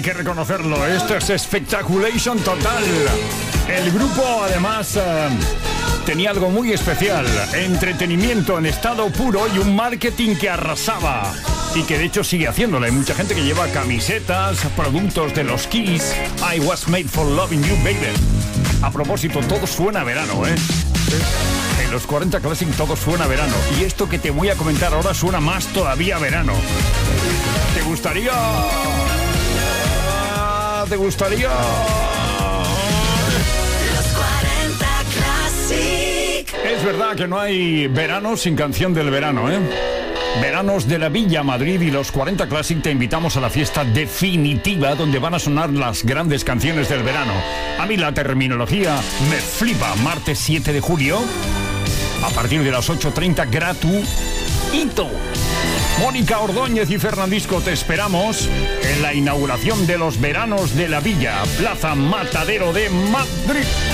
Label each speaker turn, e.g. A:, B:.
A: que reconocerlo. Esto es Spectaculation total. El grupo, además, tenía algo muy especial. Entretenimiento en estado puro y un marketing que arrasaba. Y que de hecho sigue haciéndolo. Hay mucha gente que lleva camisetas, productos de los Kiss. I was made for loving you, baby. A propósito, todo suena a verano, ¿eh? En los 40 Classic todo suena a verano. Y esto que te voy a comentar ahora suena más todavía a verano. ¿Te gustaría? ¿Te gustaría?
B: Los 40 Classic.
A: Es verdad que no hay verano sin canción del verano, ¿eh? Veranos de la Villa Madrid y los 40 Classic te invitamos a la fiesta definitiva donde van a sonar las grandes canciones del verano. A mí la terminología me flipa. Martes 7 de julio, a partir de las 8:30, gratuito. Mónica Ordóñez y Fernandisco te esperamos en la inauguración de los Veranos de la Villa, Plaza Matadero de Madrid.